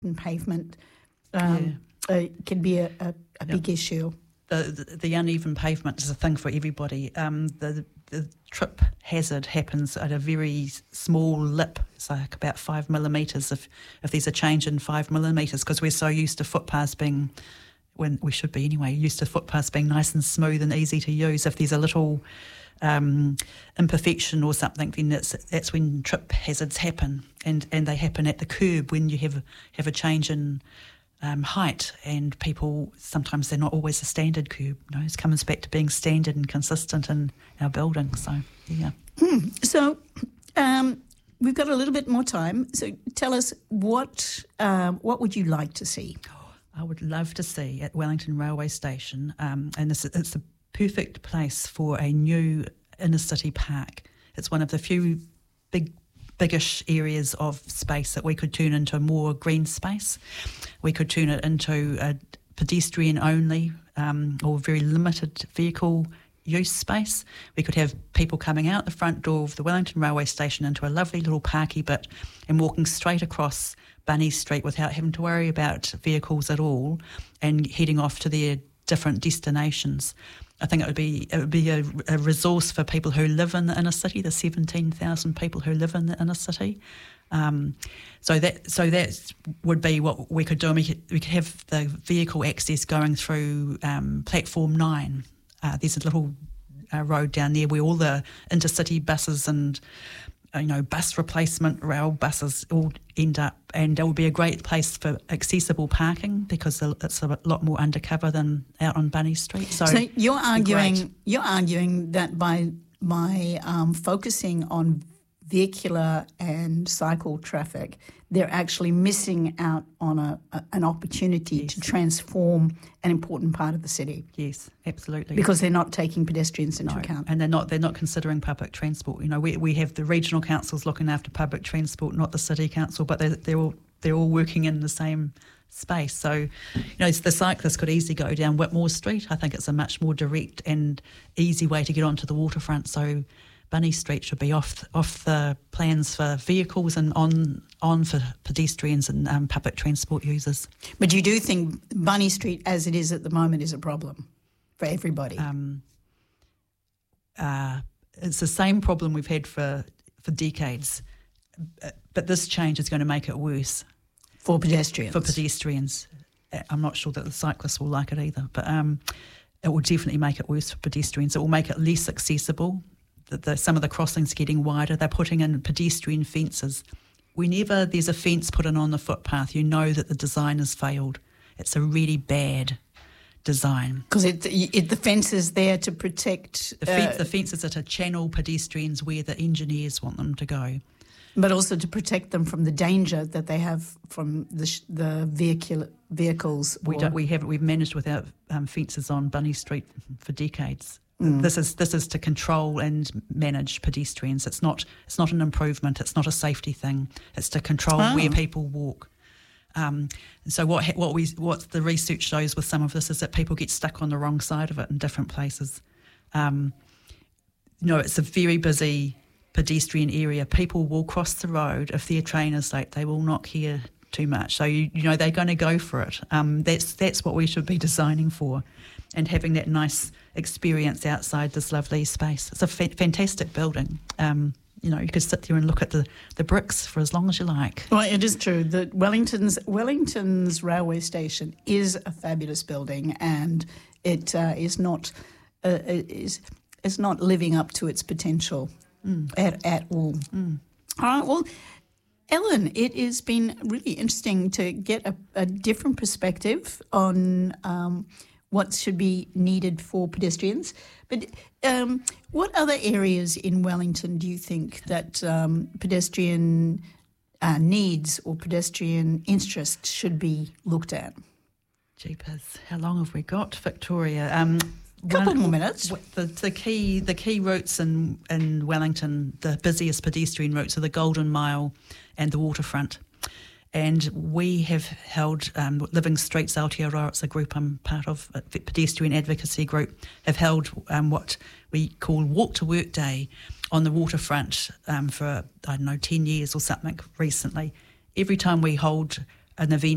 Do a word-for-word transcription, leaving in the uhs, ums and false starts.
and pavement um, yeah. uh, can be a, a, a yep. big issue. The, the, the uneven pavement is a thing for everybody. Um, the, the trip hazard happens at a very small lip. It's like about five millimetres if, if there's a change in five millimetres, because we're so used to footpaths being, when we should be anyway, used to footpaths being nice and smooth and easy to use. If there's a little um, imperfection or something, then that's, that's when trip hazards happen, and, and they happen at the curb when you have, have a change in Um, height, and people, sometimes they're not always a standard curb. You know, it comes back to being standard and consistent in our building. So, yeah. Mm. So, um, we've got a little bit more time. So, tell us what um, what would you like to see? I would love to see at Wellington Railway Station, um, and this, it's the perfect place for a new inner city park. It's one of the few big biggish areas of space that we could turn into more green space. We could turn it into a pedestrian only um, or very limited vehicle use space. We could have people coming out the front door of the Wellington Railway Station into a lovely little parky bit and walking straight across Bunny Street without having to worry about vehicles at all, and heading off to their different destinations. I think it would be it would be a, a resource for people who live in the inner city, the seventeen thousand people who live in the inner city. Um, so that so that would be what we could do. And we could, we could have the vehicle access going through um, platform nine. Uh, there's a little uh, road down there where all the intercity buses and you know bus replacement rail buses all end up, and it would be a great place for accessible parking because it's a lot more undercover than out on Bunny Street. So, so you're arguing you're arguing that by by um, focusing on vehicular and cycle traffic, they're actually missing out on a, a an opportunity yes. to transform an important part of the city. Yes, absolutely. Because they're not taking pedestrians into no, account, and they're not they're not considering public transport. You know, we we have the regional councils looking after public transport, not the city council, but they're they're all they're all working in the same space. So, you know, the cyclists could easily go down Whitmore Street. I think it's a much more direct and easy way to get onto the waterfront. So Bunny Street should be off off the plans for vehicles and on on for pedestrians and um, public transport users. But you do think Bunny Street, as it is at the moment, is a problem for everybody? Um, uh, it's the same problem we've had for, for decades, but this change is going to make it worse. For pedestrians? For pedestrians. I'm not sure that the cyclists will like it either, but um, it will definitely make it worse for pedestrians. It will make it less accessible. The, the, some of the crossings getting wider. They're putting in pedestrian fences. Whenever there's a fence put in on the footpath, you know that the design has failed. It's a really bad design. Because it, it, the fence is there to protect... The, fence, uh, the fences are to channel pedestrians where the engineers want them to go. But also to protect them from the danger that they have from the sh- the vehicle, vehicles. We or... don't. We haven't. We've managed without um, fences on Bunny Street for decades. Mm. This is this is to control and manage pedestrians. It's not. It's not an improvement. It's not a safety thing. It's to control oh. where people walk. Um, so what what we what the research shows with some of this is that people get stuck on the wrong side of it in different places. Um, you know, it's a very busy pedestrian area. People will cross the road if their train is late. They will not care too much. So you, you know they're going to go for it. Um, that's that's what we should be designing for, and having that nice experience outside this lovely space. It's a fa- fantastic building. Um, you know, you could sit there and look at the, the bricks for as long as you like. Well, it is true that Wellington's Wellington's railway station is a fabulous building, and it uh, is not uh, is is not living up to its potential. Mm. At, at all. Mm. All right, well, Ellen, it has been really interesting to get a, a different perspective on um, what should be needed for pedestrians. But um, what other areas in Wellington do you think that um, pedestrian uh, needs or pedestrian interests should be looked at? Jeepers, how long have we got, Victoria? Um, couple One, more minutes. The, the key the key routes in, in Wellington, the busiest pedestrian routes are the Golden Mile and the waterfront. And we have held, um, Living Streets Aotearoa, it's a group I'm part of, a pedestrian advocacy group, have held um, what we call Walk to Work Day on the waterfront um, for, I don't know, ten years or something recently. Every time we hold an event